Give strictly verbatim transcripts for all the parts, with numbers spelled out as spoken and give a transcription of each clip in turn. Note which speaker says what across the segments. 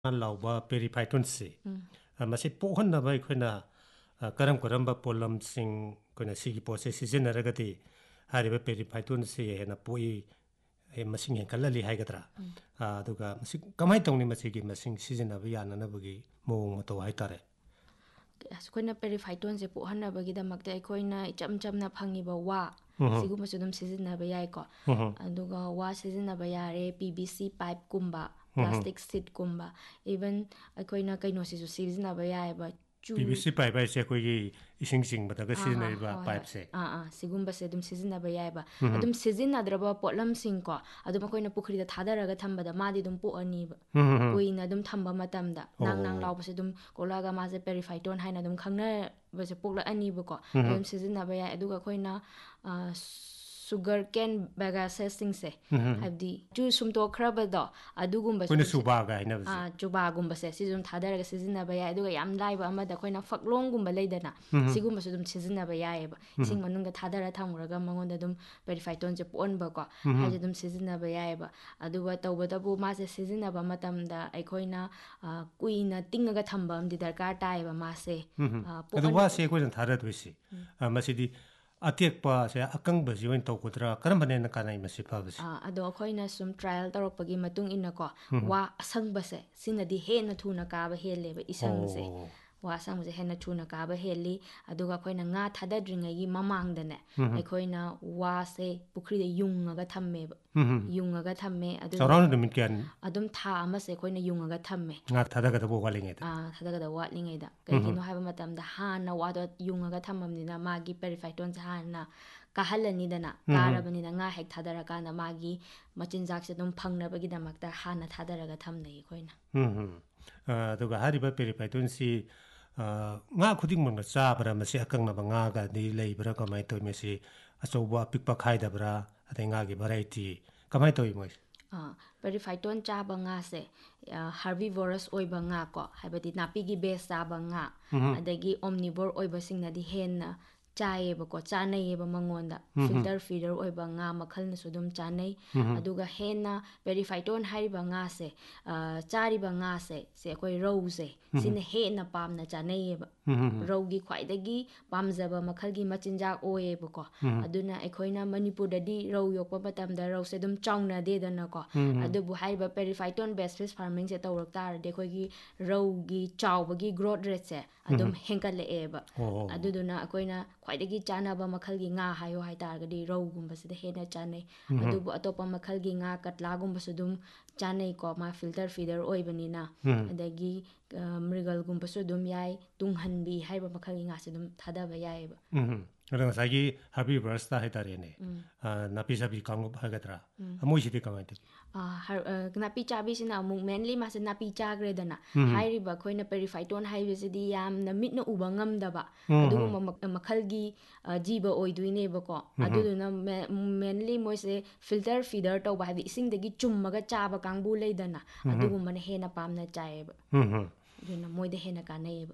Speaker 1: ꯂꯥꯎꯕ ꯄꯦꯔꯤꯐꯥꯏꯇꯣꯟꯁꯤ ꯃꯁꯤ ꯄꯣꯛꯍꯟꯅꯕ ꯑꯩꯈꯣꯏꯅ ꯀꯔꯝ ꯀꯔꯝꯕ ꯄꯣꯠꯂꯝꯁꯤꯡ ꯑꯩꯈꯣꯏꯅ ꯁꯤꯒꯤ ꯄꯣꯠꯁꯦ ꯁꯤꯖꯤꯟꯅꯔꯒꯗꯤ ꯍꯥꯏꯔꯤꯕ ꯄꯦꯔꯤꯐꯥꯏꯇꯣꯟꯁꯤ ꯍꯦꯟꯅ ꯄꯣꯛꯏ ꯃꯁꯤꯡ ꯍꯦꯟꯒꯠꯍꯜꯂꯤ ꯍꯥꯏꯒꯗ꯭ꯔꯥ ꯑꯗꯨꯒ ꯃꯁꯤ ꯀꯃꯥꯏꯅ ꯇꯧꯅꯤ ꯃꯁꯤꯒꯤ ꯃꯁꯤꯡ ꯁꯤꯖꯤꯟꯅꯕ ꯌꯥꯅꯅꯕꯒꯤ ꯃꯑꯣꯡ ꯃꯇꯧ ꯍꯥꯏꯇꯥꯔꯦ
Speaker 2: ꯑꯩꯈꯣꯏꯅ ꯄꯦꯔꯤꯐꯥꯏꯇꯣꯟꯁꯦ ꯄꯣꯛꯍꯟꯅꯕꯒꯤꯗꯃꯛꯇ ꯑꯩꯈꯣꯏꯅ ꯏꯆꯝ ꯆꯝꯅ ꯐꯪꯉꯤꯕ ꯋꯥ ꯁꯤꯒꯨꯝꯕꯁꯨ ꯑꯗꯨꯝ ꯁꯤꯖꯤꯟꯅꯕ ꯌꯥꯏꯀꯣ ꯑꯗꯨꯒ ꯋꯥ ꯁꯤꯖꯤꯟꯅꯕ ꯌꯥꯔꯦ ꯄꯤ ꯕꯤ ꯁꯤ ꯄꯥꯏꯞꯀꯨꯝꯕ ꯄ꯭ꯂꯥꯁꯇꯤꯛ ꯁꯤꯠꯀꯨꯝꯕ ꯏꯚꯟ ꯑꯩꯈꯣꯏꯅ ꯀꯩꯅꯣꯁꯤꯁꯨ ꯁꯤꯖꯤꯟꯅꯕ ꯌꯥꯏꯑꯕ
Speaker 1: ꯄꯤ ꯕꯤ ꯁꯤ ꯄꯥꯏꯞ ꯍꯥꯏꯁꯦ ꯑꯩꯈꯣꯏꯒꯤ ꯏꯁꯤꯡ ꯆꯤꯡꯕꯗꯒ
Speaker 2: ꯑꯥ ꯍꯥ
Speaker 1: ꯁꯤꯖꯤꯟꯅꯔꯤꯕ
Speaker 2: ꯍꯣꯏ ꯍꯣꯏ
Speaker 1: ꯄꯥꯏꯞꯁꯦ
Speaker 2: ꯑꯥ ꯑꯥ ꯁꯤꯒꯨꯝꯕꯁꯦ ꯑꯗꯨꯝ ꯁꯤꯖꯤꯟꯅꯕ ꯌꯥꯏꯑꯕ ꯑꯗꯨꯝ ꯁꯤꯖꯤꯟꯅꯗ꯭ꯔꯕ ꯄꯣꯠꯂꯝꯁꯤꯡꯀꯣ ꯑꯗꯨꯝ ꯑꯩꯈꯣꯏꯅ ꯄꯨꯈ꯭ꯔꯤꯗ ꯊꯥꯗꯔꯒ ꯊꯝꯕꯗ ꯃꯥꯗꯤ ꯑꯗꯨꯝ ꯄꯣꯛꯑꯅꯤꯕ ꯀꯨꯏꯅ ꯑꯗꯨꯝ ꯊꯝꯕ ꯃꯇꯝꯗ ꯅꯥꯡ ꯅꯥꯡ ꯂꯥꯎꯕꯁꯦ ꯑꯗꯨꯝ ꯀꯣꯛꯂꯛꯑꯒ ꯃꯥꯁꯦ ꯄꯦꯔꯤꯐꯥꯏꯇꯣꯟ ꯍꯥꯏꯅ ꯑꯗꯨꯝ ꯈꯪꯅꯕꯁꯦ ꯄꯣꯛꯂꯛꯑꯅꯤꯕꯀꯣ ꯑꯗꯨꯝ ꯁꯤꯖꯤꯟꯅꯕ ꯌꯥꯏ ꯑꯗꯨꯒ ꯑꯩꯈꯣꯏꯅ ꯁꯨꯒꯔ ꯀꯦꯟ ꯕꯦꯒꯥꯁꯦꯁꯁꯤꯡꯁꯦ ꯍꯥꯏꯕꯗꯤ ꯆꯨ ꯁꯨꯝꯇꯣꯛꯈ꯭ꯔꯕꯗꯣ ꯑꯗꯨꯒꯨꯝꯕꯁꯨ
Speaker 1: ꯑꯩꯈꯣꯏꯅ
Speaker 2: ꯑꯗꯨꯝ
Speaker 1: ꯆꯨꯕꯥꯒ ꯍꯥꯏꯅꯕꯁꯦ
Speaker 2: ꯆꯨꯕꯥꯒꯨꯝꯕꯁꯦ ꯁꯤꯁꯨ ꯑꯗꯨꯝ ꯊꯥꯗꯔꯒ ꯁꯤꯖꯤꯟꯅꯕ ꯌꯥꯏ ꯑꯗꯨꯒ ꯌꯥꯝ ꯂꯥꯏꯕ ꯑꯃꯗ ꯑꯩꯈꯣꯏꯅ ꯐꯛꯂꯣꯡꯒꯨꯝꯕ ꯂꯩꯗꯅ ꯁꯤꯒꯨꯝꯕꯁꯨ ꯑꯗꯨꯝ ꯁꯤꯖꯤꯟꯅꯕ ꯌꯥꯏꯑꯕ ꯏꯁꯤꯡ ꯃꯅꯨꯡꯗ ꯊꯥꯗꯔ ꯊꯝꯈ꯭ꯔꯒ ꯃꯉꯣꯟꯗ ꯑꯗꯨꯝ ꯄꯦꯔꯤꯐꯥꯏꯇꯣꯟꯁꯦ ꯄꯣꯛꯍꯟꯕꯀꯣ ꯍꯥꯏꯁꯦ ꯑꯗꯨꯝ ꯁꯤꯖꯤꯟꯅꯕ ꯌꯥꯏꯑꯕ ꯑꯗꯨꯒ ꯇꯧꯕꯇꯕꯨ ꯃꯥꯁꯦ ꯁꯤꯖꯤꯟꯅꯕ ꯃꯇꯝꯗ ꯑꯩꯈꯣꯏꯅ ꯀꯨꯏꯅ ꯇꯤꯡꯉꯒ ꯊꯝꯕ ꯑꯃꯗꯤ ꯗꯔꯀꯥꯔ ꯇꯥꯏꯌꯦꯕ ꯃꯥꯁꯦ
Speaker 1: ꯑꯗꯨ ꯋꯥꯁꯦ ꯑꯩꯈꯣꯏꯅ ꯊꯥꯗꯗꯣꯏꯁꯤ ꯃꯁꯤꯗꯤ ꯑꯇꯦꯛꯄꯁꯦ ꯑꯀꯪꯕꯁꯤ ꯑꯣꯏꯅ ꯇꯧꯒꯗ꯭ꯔꯥ ꯀꯔꯝꯕꯅ ꯍꯦꯟꯅ ꯀꯥꯟꯅꯩ ꯃꯁꯤ ꯐꯕꯁꯤ
Speaker 2: ꯑꯗꯣ ꯑꯩꯈꯣꯏꯅ ꯁꯨꯝ ꯇ꯭ꯔꯥꯏꯌꯦꯜ ꯇꯧꯔꯛꯄꯒꯤ ꯃꯇꯨꯡ ꯏꯟꯅꯀꯣ ꯋꯥ ꯑꯁꯪꯕꯁꯦ ꯁꯤꯅꯗꯤ ꯍꯦꯟꯅ ꯊꯨꯅ ꯀꯥꯕ ꯍꯦꯜꯂꯦꯕ ꯏꯁꯪꯁꯦ ꯋꯥ ꯑꯁꯪꯕꯁꯦ ꯍꯦꯟꯅ ꯊꯨꯅ ꯀꯥꯕ ꯍꯦꯜꯂꯤ ꯑꯗꯨꯒ ꯑꯩꯈꯣꯏꯅ ꯉꯥ ꯊꯥꯗꯗ꯭ꯔꯤꯉꯩꯒꯤ ꯃꯃꯥꯡꯗꯅꯦ ꯑꯩꯈꯣꯏꯅ ꯋꯥꯁꯦ ꯄꯨꯈ꯭ꯔꯤꯗ ꯌꯨꯡꯉꯒ ꯊꯝꯃꯦꯕ ꯌꯨꯡꯉꯒ ꯊꯝꯃꯦ ꯑꯗꯨꯗꯨꯅ
Speaker 1: ꯅꯨꯃꯤꯠ ꯀꯌꯥꯅꯤ
Speaker 2: ꯑꯗꯨꯝ ꯊꯥ ꯑꯃꯁꯦ ꯑꯩꯈꯣꯏꯅ ꯌꯨꯡꯉꯒ ꯊꯝꯃꯦ
Speaker 1: ꯉꯥ ꯊꯥꯗꯒꯗꯕ ꯋꯥꯠꯂꯤꯉꯩꯗ
Speaker 2: ꯊꯥꯗꯒꯗꯕ ꯋꯥꯠꯂꯤꯉꯩꯗ ꯀꯩꯒꯤꯅꯣ ꯍꯥꯏꯕ ꯃꯇꯝꯗ ꯍꯥꯟꯅ ꯋꯥꯗꯣ ꯌꯨꯡꯉꯒ ꯊꯝꯃꯕꯅꯤꯅ ꯃꯥꯒꯤ ꯄꯦꯔꯤꯐꯥꯏꯇꯣꯟꯁꯦ ꯍꯥꯟꯅ ꯀꯥꯍꯜꯂꯅꯤꯗꯅ ꯀꯥꯔꯕꯅꯤꯅ ꯉꯥ ꯍꯦꯛ ꯊꯥꯗꯔꯀꯥꯟꯗ ꯃꯥꯒꯤ ꯃꯆꯤꯟꯖꯥꯛꯁꯦ ꯑꯗꯨꯝ ꯐꯪꯅꯕꯒꯤꯗꯃꯛꯇ ꯍꯥꯟꯅ ꯊꯥꯗꯔꯒ ꯊꯝꯅꯩ ꯑꯩꯈꯣꯏꯅ
Speaker 1: ꯑꯗꯨꯒ ꯍꯥꯏꯔꯤꯕ ꯄꯦꯔꯤꯐꯥꯏꯇꯣꯟꯁꯤ ꯉꯥ ꯈꯨꯗꯤꯡꯃꯛꯅ ꯆꯥꯕ꯭ꯔꯥ ꯃꯁꯤ ꯑꯀꯪꯅꯕ ꯉꯥꯒꯗꯤ ꯂꯩꯕ꯭ꯔꯥ ꯀꯃꯥꯏꯅ ꯇꯧꯋꯤ ꯃꯁꯤ ꯑꯆꯧꯕ ꯑꯄꯤꯛꯄ ꯈꯥꯏꯗꯕ꯭ꯔꯥ ꯑꯗꯩ ꯉꯥꯒꯤ ꯚꯦꯔꯥꯏꯇꯤ ꯀꯃꯥꯏꯅ ꯇꯧꯋꯤ ꯃꯣꯏꯁꯦ
Speaker 2: ꯄꯦꯔꯤꯐꯥꯏꯇꯣꯟ ꯆꯥꯕ ꯉꯥꯁꯦ ꯍꯥꯔꯕꯤꯚꯣꯔꯁ ꯑꯣꯏꯕ ꯉꯥ ꯀꯣ ꯍꯥꯏꯕꯗꯤ ꯅꯥꯄꯤꯒꯤ ꯕꯦꯁ ꯆꯥꯕ ꯉꯥ ꯑꯗꯒꯤ ꯑꯣꯝꯅꯤꯚꯣꯔ ꯑꯣꯏꯕꯁꯤꯡꯅꯗꯤ ꯍꯦꯟꯅ ꯆꯥꯏꯌꯦꯕꯀꯣ ꯆꯥꯅꯩꯌꯦꯕ ꯃꯉꯣꯟꯗ ꯐꯤꯜꯇꯔ ꯐꯤꯗꯔ ꯑꯣꯏꯕ ꯉꯥ ꯃꯈꯜꯅꯁꯨ ꯑꯗꯨꯝ ꯆꯥꯅꯩ ꯑꯗꯨꯒ ꯍꯦꯟꯅ ꯄꯦꯔꯤꯐꯥꯏꯇꯣꯟ ꯍꯥꯏꯔꯤꯕ ꯉꯥꯁꯦ ꯆꯥꯔꯤꯕ ꯉꯥꯁꯦ ꯁꯦ ꯑꯩꯈꯣꯏ ꯔꯧꯁꯦ ꯁꯤꯅ ꯍꯦꯟꯅ ꯄꯥꯝꯅ ꯆꯥꯅꯩꯌꯦꯕ ꯔꯧꯒꯤ ꯈ꯭ꯋꯥꯏꯗꯒꯤ ꯄꯥꯝꯖꯕ ꯃꯈꯜꯒꯤ ꯃꯆꯤꯟꯖꯥꯛ ꯑꯣꯏꯌꯦꯕꯀꯣ ꯑꯗꯨꯅ ꯑꯩꯈꯣꯏꯅ ꯃꯅꯤꯄꯨꯔꯗꯗꯤ ꯔꯧ ꯌꯣꯛꯄ ꯃꯇꯝꯗ ꯔꯧꯁꯦ ꯑꯗꯨꯝ ꯆꯥꯎꯅꯗꯦꯗꯅꯀꯣ ꯑꯗꯨꯕꯨ ꯍꯥꯏꯔꯤꯕ ꯄꯦꯔꯤꯐꯥꯏꯇꯣꯟ ꯕꯦꯁ ꯐꯤꯁ ꯐꯥꯔꯃꯤꯡꯁꯦ ꯇꯧꯔꯛ ꯇꯥꯔꯗꯤ ꯑꯩꯈꯣꯏꯒꯤ ꯔꯧꯒꯤ ꯆꯥꯎꯕꯒꯤ ꯒ꯭ꯔꯣꯠ ꯔꯦꯠꯁꯦ ꯑꯗꯨꯝ ꯍꯦꯟꯒꯠꯂꯛꯑꯦꯕ ꯑꯗꯨꯗꯨꯅ ꯑꯩꯈꯣꯏꯅ ꯈ꯭ꯋꯥꯏꯗꯒꯤ ꯆꯥꯅꯕ ꯃꯈꯜꯒꯤ ꯉꯥ ꯍꯥꯏꯌꯣ ꯍꯥꯏꯇꯥꯔꯒꯗꯤ ꯔꯧꯒꯨꯝꯕꯁꯤꯗ ꯍꯦꯟꯅ ꯆꯥꯅꯩ ꯑꯗꯨꯕꯨ ꯑꯇꯣꯞꯄ ꯃꯈꯜꯒꯤ ꯉꯥ ꯀꯠꯂꯥꯒꯨꯝꯕꯁꯨ ꯑꯗꯨꯝ ꯆꯥꯅꯩꯀꯣ ꯃꯥ ꯐꯤꯜꯇꯔ ꯐꯤꯗꯔ ꯑꯣꯏꯕꯅꯤꯅ ꯑꯗꯒꯤ ꯃ꯭ꯔꯤꯒꯜꯒꯨꯝꯕꯁꯨ ꯑꯗꯨꯝ ꯌꯥꯏ ꯇꯨꯡꯍꯟꯕꯤ ꯍꯥꯏꯕ ꯃꯈꯜꯒꯤ ꯉꯥꯁꯦ ꯑꯗꯨꯝ ꯊꯥꯗꯕ ꯌꯥꯏꯑꯕ
Speaker 1: ꯑꯗꯣ ꯉꯁꯥꯏꯒꯤ ꯍꯥꯔꯕꯤꯚꯔꯁꯇ ꯍꯥꯏꯇꯥꯔꯦꯅꯦ ꯅꯥꯄꯤ ꯆꯥꯕꯤ ꯀꯥꯡꯂꯨꯞ ꯍꯥꯏꯒꯗ꯭ꯔꯥ ꯃꯣꯏꯁꯤꯗꯤ ꯀꯃꯥꯏꯅ ꯇꯧꯋꯤ
Speaker 2: ꯅꯥꯄꯤ ꯆꯥꯕꯤꯁꯤꯅ ꯑꯃꯨꯛ ꯃꯦꯟꯂꯤ ꯃꯥꯁꯦ ꯅꯥꯄꯤ ꯆꯥꯈ꯭ꯔꯦꯗꯅ ꯍꯥꯏꯔꯤꯕ ꯑꯩꯈꯣꯏꯅ ꯄꯦꯔꯤꯐꯥꯏꯇꯣꯟ ꯍꯥꯏꯕꯁꯤꯗꯤ ꯌꯥꯝꯅ ꯃꯤꯠꯅ ꯎꯕ ꯉꯝꯗꯕ ꯑꯗꯨꯒꯨꯝꯕ ꯃꯈꯜꯒꯤ ꯖꯤꯕ ꯑꯣꯏꯗꯣꯏꯅꯦꯕꯀꯣ ꯑꯗꯨꯗꯨꯅ ꯃꯦꯟꯂꯤ ꯃꯣꯏꯁꯦ ꯐꯤꯜꯇꯔ ꯐꯤꯗꯔ ꯇꯧꯕ ꯍꯥꯏꯕꯗꯤ ꯏꯁꯤꯡꯗꯒꯤ ꯆꯨꯝꯃꯒ ꯆꯥꯕ ꯀꯥꯡꯕꯨ ꯂꯩꯗꯅ ꯑꯗꯨꯒꯨꯝꯕꯅ ꯍꯦꯟꯅ ꯄꯥꯝꯅ ꯆꯥꯏꯌꯦꯕ ꯑꯗꯨꯅ ꯃꯣꯏꯗ ꯍꯦꯟꯅ ꯀꯥꯟꯅꯩꯌꯦꯕ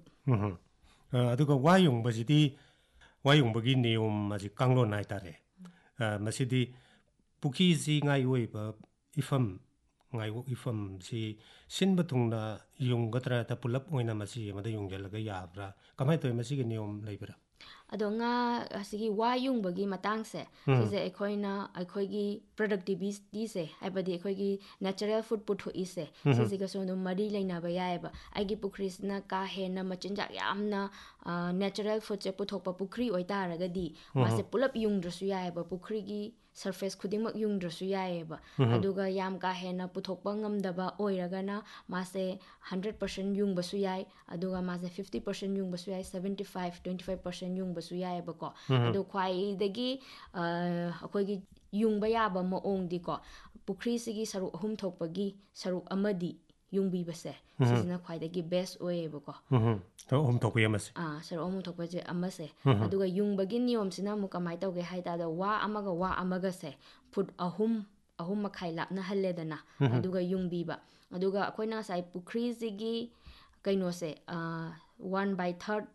Speaker 1: ꯑꯗꯨꯒ ꯋꯥ ꯌꯨꯡꯕꯁꯤꯗꯤ ꯋꯥ ꯌꯨꯡꯕꯒꯤ ꯅꯤꯌꯣꯝ ꯑꯁꯤ ꯀꯥꯡꯂꯣꯟ ꯍꯥꯏꯇꯥꯔꯦ ꯃꯁꯤꯗꯤ ꯄꯨꯈ꯭ꯔꯤꯁꯤ ꯉꯥꯌꯣꯛꯏꯕ ꯏꯐꯝ ꯉꯥꯌꯣꯛ ꯏꯐꯝꯁꯤ ꯁꯤꯟꯕ ꯊꯨꯡꯅ ꯌꯨꯡꯒꯗ꯭ꯔꯥ ꯄꯨꯂꯞ ꯑꯣꯏꯅ ꯃꯁꯤ ꯑꯃꯗ ꯌꯨꯡꯁꯤꯜꯂꯒ ꯌꯥꯕ꯭ꯔꯥ ꯀꯃꯥꯏꯅ ꯇꯧꯋꯤ ꯃꯁꯤꯒꯤ ꯅꯤꯌꯣꯝ ꯂꯩꯕ꯭ꯔꯥ
Speaker 2: ꯑꯗꯣ ꯉꯥ ꯑꯁꯤꯒꯤ ꯋꯥ ꯌꯨꯡꯕꯒꯤ ꯃꯇꯥꯡꯁꯦ ꯁꯤꯁꯦ ꯑꯩꯈꯣꯏꯅ ꯑꯩꯈꯣꯏꯒꯤ ꯄ꯭ꯔꯗꯛꯇꯤꯕꯤꯇꯤꯁꯦ ꯍꯥꯏꯕꯗꯤ ꯑꯩꯈꯣꯏꯒꯤ ꯅꯦꯆꯔꯦꯜ ꯐꯨꯗ ꯄꯨꯊꯣꯛꯏꯁꯦ ꯁꯤꯁꯤꯒꯁꯨ ꯑꯗꯨꯝ ꯃꯔꯤ ꯂꯩꯅꯕ ꯌꯥꯏꯑꯕ ꯑꯩꯒꯤ ꯄꯨꯈ꯭ꯔꯤꯁꯤꯅ ꯀꯥ ꯍꯦꯟꯅ ꯃꯆꯤꯟꯖꯥꯛ ꯌꯥꯝꯅ ꯅꯦꯆꯔꯦꯜ ꯐꯨꯗꯁꯦ ꯄꯨꯊꯣꯛꯄ ꯄꯨꯈ꯭ꯔꯤ ꯑꯣꯏꯇꯥꯔꯒꯗꯤ ꯃꯥꯁꯦ ꯄꯨꯂꯞ ꯌꯨꯡꯗ꯭ꯔꯁꯨ ꯌꯥꯏꯑꯕ ꯄꯨꯈ꯭ꯔꯤꯒꯤ ꯁꯔꯐꯦꯁ ꯈꯨꯗꯤꯡꯃꯛ ꯌꯨꯡꯗ꯭ꯔꯁꯨ ꯌꯥꯏꯑꯕ ꯑꯗꯨꯒ ꯌꯥꯝ ꯀꯥ ꯍꯦꯟꯅ ꯄꯨꯊꯣꯛꯄ ꯉꯝꯗꯕ ꯑꯣꯏꯔꯒꯅ ꯃꯥꯁꯦ ꯍꯟꯗ꯭ꯔꯦꯠ ꯄꯥꯔꯁꯦꯟ ꯌꯨꯡꯕꯁꯨ ꯌꯥꯏ ꯑꯗꯨꯒ ꯃꯥꯁꯦ ꯐꯤꯐꯇꯤ ꯄꯥꯔꯁꯦꯟ ꯌꯨꯡꯕꯁꯨ ꯌꯥꯏ seventy five twenty five percent ꯌꯨꯡꯕꯁꯨ ꯌꯥꯏꯑꯕꯀꯣ ꯑꯗꯣ ꯈ꯭ꯋꯥꯏꯗꯒꯤ ꯑꯩꯈꯣꯏꯒꯤ ꯌꯨꯡꯕ ꯌꯥꯕ ꯃꯑꯣꯡꯗꯤꯀꯣ ꯄꯨꯈ꯭ꯔꯤꯁꯤꯒꯤ ꯁꯔꯨꯛ ꯑꯍꯨꯝ ꯊꯣꯛꯄꯒꯤ ꯁꯔꯨꯛ ꯑꯃꯗꯤ ꯌꯨꯡꯕꯤꯕꯁꯦ ꯁꯤꯁꯤꯅ ꯈ꯭ꯋꯥꯏꯗꯒꯤ ꯕꯦꯁ ꯑꯣꯏꯌꯦꯕꯀꯣ
Speaker 1: ꯁꯔꯨꯛ ꯑꯍꯨꯝ ꯊꯣꯛꯄꯒꯤ ꯑꯃꯁꯦ
Speaker 2: ꯁꯔꯨꯛ ꯑꯍꯨꯝ ꯊꯣꯛꯄꯁꯦ ꯑꯃꯁꯦ ꯑꯗꯨꯒ ꯌꯨꯡꯕꯒꯤ ꯅꯤꯌꯣꯝꯁꯤꯅ ꯑꯃꯨꯛ ꯀꯃꯥꯏꯅ ꯇꯧꯒꯦ ꯍꯥꯏ ꯇꯥꯔꯗ ꯋꯥ ꯑꯃꯒ ꯋꯥ ꯑꯃꯒꯁꯦ ꯐꯨꯠ ꯑꯍꯨꯝ ꯑꯍꯨꯝ ꯃꯈꯥꯏ ꯂꯥꯞꯅꯍꯜꯂꯦꯗꯅ ꯑꯗꯨꯒ ꯌꯨꯡꯕꯤꯕ ꯑꯗꯨꯒ ꯑꯩꯈꯣꯏꯅ ꯉꯁꯥꯏ ꯄꯨꯈ꯭ꯔꯤꯁꯤꯒꯤ ꯀꯩꯅꯣꯁꯦ ꯋꯥꯟ ꯕꯥꯏ ꯊꯥꯔꯠ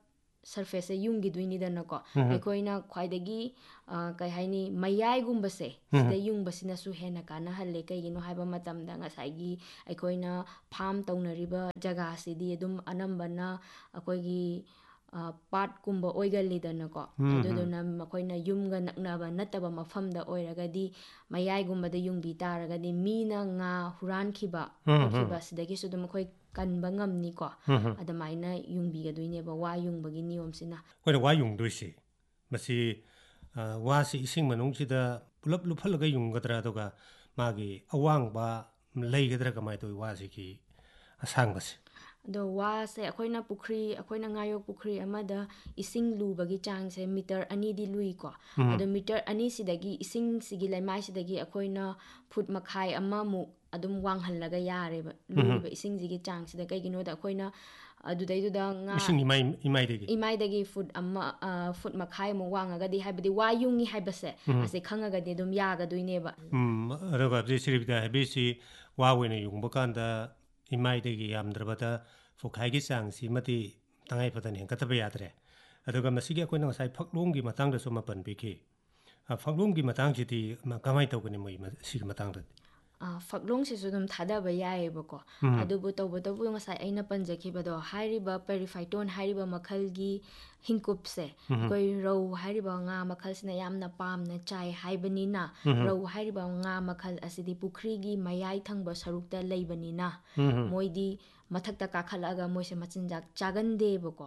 Speaker 2: ꯁꯔꯐꯦꯁꯁꯦ ꯌꯨꯡꯒꯤꯗꯣꯏꯅꯤꯗꯅꯀꯣ ꯑꯩꯈꯣꯏꯅ ꯈ꯭ꯋꯥꯏꯗꯒꯤ ꯀꯩ ꯍꯥꯏꯅꯤ ꯃꯌꯥꯏꯒꯨꯝꯕꯁꯦ ꯁꯤꯗ ꯌꯨꯡꯕꯁꯤꯅꯁꯨ ꯍꯦꯟꯅ ꯀꯥꯟꯅꯍꯜꯂꯦ ꯀꯩꯒꯤꯅꯣ ꯍꯥꯏꯕ ꯃꯇꯝꯗ ꯉꯁꯥꯏꯒꯤ ꯑꯩꯈꯣꯏꯅ ꯐꯥꯝ ꯇꯧꯅꯔꯤꯕ ꯖꯒꯥꯁꯤꯗꯤ ꯑꯗꯨꯝ ꯑꯅꯝꯕꯅ ꯑꯩꯈꯣꯏꯒꯤ ꯄꯥꯠꯀꯨꯝꯕ ꯑꯣꯏꯒꯜꯂꯤꯗꯅꯀꯣ ꯑꯗꯨꯗꯨꯅ ꯃꯈꯣꯏꯅ ꯌꯨꯝꯒ ꯅꯛꯅꯕ ꯅꯠꯇꯕ ꯃꯐꯝꯗ ꯑꯣꯏꯔꯒꯗꯤ ꯃꯌꯥꯏꯒꯨꯝꯕꯗ ꯌꯨꯡꯕꯤ ꯇꯥꯔꯒꯗꯤ ꯃꯤꯅ ꯉꯥ ꯍꯨꯔꯥꯟꯈꯤꯕ ꯈꯣꯠꯈꯤꯕ ꯁꯤꯗꯒꯤꯁꯨ ꯑꯗꯨꯝ ꯑꯩꯈꯣꯏ ꯀꯟꯕ ꯉꯝꯅꯤꯀꯣ ꯑꯗꯨꯃꯥꯏꯅ ꯌꯨꯡꯕꯤꯒꯗꯣꯏꯅꯦꯕ ꯋꯥ ꯌꯨꯡꯕꯒꯤ ꯅꯤꯌꯣꯝꯁꯤꯅ
Speaker 1: ꯑꯩꯈꯣꯏꯅ ꯋꯥ ꯌꯨꯡꯗꯣꯏꯁꯤ ꯃꯁꯤ ꯋꯥꯁꯤ ꯏꯁꯤꯡ ꯃꯅꯨꯡꯁꯤꯗ ꯄꯨꯂꯞ ꯂꯨꯞꯍꯜꯂꯒ ꯌꯨꯡꯒꯗ꯭ꯔꯥ ꯑꯗꯨꯒ ꯃꯥꯒꯤ ꯑꯋꯥꯡꯕ ꯂꯩꯒꯗ꯭ꯔꯥ ꯀꯃꯥꯏꯅ ꯇꯧꯋꯤ ꯋꯥꯁꯤꯒꯤ ꯑꯁꯥꯡꯕꯁꯦ
Speaker 2: ꯑꯗꯣ ꯋꯥꯁꯦ ꯑꯩꯈꯣꯏꯅ ꯄꯨꯈ꯭ꯔꯤ ꯑꯩꯈꯣꯏꯅ ꯉꯥꯌꯣꯛ ꯄꯨꯈ꯭ꯔꯤ ꯑꯃꯗ ꯏꯁꯤꯡ ꯂꯨꯕꯒꯤ ꯆꯥꯡꯁꯦ ꯃꯤꯇꯔ ꯑꯅꯤꯗꯤ ꯂꯨꯏꯀꯣ ꯑꯗꯣ ꯃꯤꯇꯔ ꯑꯅꯤꯁꯤꯗꯒꯤ ꯏꯁꯤꯡꯁꯤꯒꯤ ꯂꯩꯃꯥꯏꯁꯤꯗꯒꯤ ꯑꯩꯈꯣꯏꯅ ꯐꯨꯠ ꯃꯈꯥꯏ ꯑꯃꯃꯨꯛ ꯑꯗꯨꯝ ꯋꯥꯡꯍꯜꯂꯒ ꯌꯥꯔꯦꯕ ꯂꯨꯔꯤꯕ ꯏꯁꯤꯡꯁꯤꯒꯤ ꯆꯥꯡꯁꯤꯗ ꯀꯩꯒꯤꯅꯣꯗ ꯑꯩꯈꯣꯏꯅ ꯑꯗꯨꯗꯩꯗꯨꯗ ꯉꯥ
Speaker 1: ꯏꯁꯤꯡ ꯏꯃꯥꯏ ꯏꯃꯥꯏꯗꯒꯤ
Speaker 2: ꯏꯃꯥꯏꯗꯒꯤ ꯐꯨꯠ ꯑꯃ ꯐꯨꯠ ꯃꯈꯥꯏꯃꯨꯛ ꯋꯥꯡꯉꯒꯗꯤ ꯍꯥꯏꯕꯗꯤ ꯋꯥ ꯌꯨꯡꯉꯤ ꯍꯥꯏꯕꯁꯦ ꯑꯁꯤ ꯈꯪꯉꯒꯗꯤ ꯑꯗꯨꯝ ꯌꯥꯒꯗꯣꯏꯅꯦꯕ
Speaker 1: ꯑꯗꯨꯒ ꯁꯤꯔꯤꯕꯤꯗ ꯍꯥꯏꯕꯤꯁꯤ ꯋꯥ ꯑꯣꯏꯅ ꯌꯨꯡꯕ ꯀꯥꯟꯗ ꯏꯃꯥꯏꯗꯒꯤ ꯌꯥꯝꯗ꯭ꯔꯕꯗ ꯐꯨꯈꯥꯏꯒꯤ ꯆꯥꯡꯁꯤꯃꯗꯤ ꯇꯉꯥꯏ ꯐꯗꯅ ꯍꯦꯟꯒꯠꯇꯕ ꯌꯥꯗ꯭ꯔꯦ ꯑꯗꯨꯒ ꯃꯁꯤꯒꯤ ꯑꯩꯈꯣꯏꯅ ꯉꯁꯥꯏ ꯐꯛꯂꯣꯡꯒꯤ ꯃꯇꯥꯡꯗꯁꯨ ꯑꯃ ꯄꯟꯕꯤꯈꯤ ꯐꯛꯂꯣꯡꯒꯤ ꯃꯇꯥꯡꯁꯤꯗꯤ ꯀꯃꯥꯏꯅ ꯇꯧꯒꯅꯤ ꯃꯣꯏ ꯁꯤꯒꯤ ꯃꯇꯥꯡꯗꯗꯤ
Speaker 2: ꯐꯛꯂꯣꯡꯁꯤꯁꯨ ꯑꯗꯨꯝ ꯊꯥꯗꯕ ꯌꯥꯏꯑꯕꯀꯣ ꯑꯗꯨꯕꯨ ꯇꯧꯕꯇꯕꯨ ꯉꯁꯥꯏ ꯑꯩꯅ ꯄꯟꯖꯈꯤꯕꯗꯣ ꯍꯥꯏꯔꯤꯕ ꯄꯦꯔꯤꯐꯥꯏꯇꯣꯟ ꯍꯥꯏꯔꯤꯕ ꯃꯈꯜꯒꯤ ꯍꯤꯡꯀꯨꯞꯁꯦ ꯑꯩꯈꯣꯏ ꯔꯧ ꯍꯥꯏꯔꯤꯕ ꯉꯥ ꯃꯈꯜꯁꯤꯅ ꯌꯥꯝꯅ ꯄꯥꯝꯅ ꯆꯥꯏ ꯍꯥꯏꯕꯅꯤꯅ ꯔꯧ ꯍꯥꯏꯔꯤꯕ ꯉꯥ ꯃꯈꯜ ꯑꯁꯤꯗꯤ ꯄꯨꯈ꯭ꯔꯤꯒꯤ ꯃꯌꯥꯏ ꯊꯪꯕ ꯁꯔꯨꯛꯇ ꯂꯩꯕꯅꯤꯅ ꯃꯣꯏꯗꯤ ꯃꯊꯛꯇ ꯀꯥꯈꯠꯂꯛꯑꯒ ꯃꯣꯏꯁꯦ ꯃꯆꯤꯟꯖꯥꯛ ꯆꯥꯒꯟꯗꯦꯕꯀꯣ